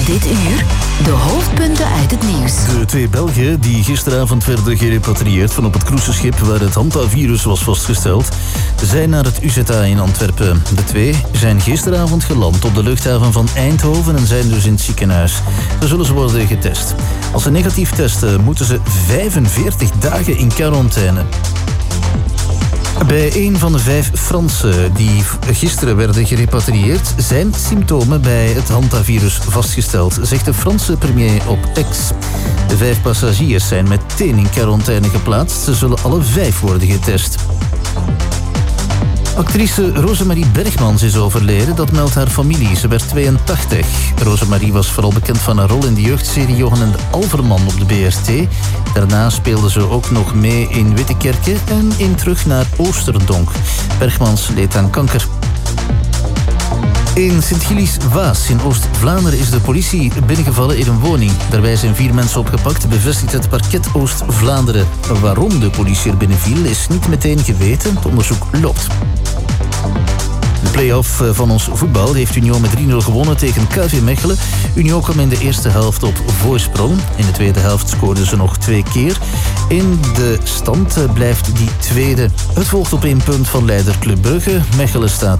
Dit uur de hoofdpunten uit het nieuws. De 2 Belgen die gisteravond werden gerepatrieerd van op het cruiseschip waar het hantavirus was vastgesteld, zijn naar het UZA in Antwerpen. De 2 zijn gisteravond geland op de luchthaven van Eindhoven en zijn dus in het ziekenhuis. Daar zullen ze worden getest. Als ze negatief testen, moeten ze 45 dagen in quarantaine. Bij een van de 5 Fransen die gisteren werden gerepatrieerd zijn symptomen bij het hantavirus vastgesteld, zegt de Franse premier op X. De 5 passagiers zijn meteen in quarantaine geplaatst. Ze zullen alle 5 worden getest. Actrice Rosemarie Bergmans is overleden, dat meldt haar familie. Ze werd 82. Rosemarie was vooral bekend van haar rol in de jeugdserie Johan en de Alverman op de BRT. Daarna speelde ze ook nog mee in Wittekerke en in Terug naar Oosterdonk. Bergmans leed aan kanker. In Sint-Gilles-Waas in Oost-Vlaanderen is de politie binnengevallen in een woning. Daarbij zijn 4 mensen opgepakt, bevestigt het parket Oost-Vlaanderen. Waarom de politie er binnenviel is niet meteen geweten. Het onderzoek loopt. De play-off van ons voetbal heeft Union met 3-0 gewonnen tegen KV Mechelen. Union kwam in de eerste helft op voorsprong. In de tweede helft scoorden ze nog 2 keer. In de stand blijft die tweede. Het volgt op 1 punt van leider Club Brugge. Mechelen staat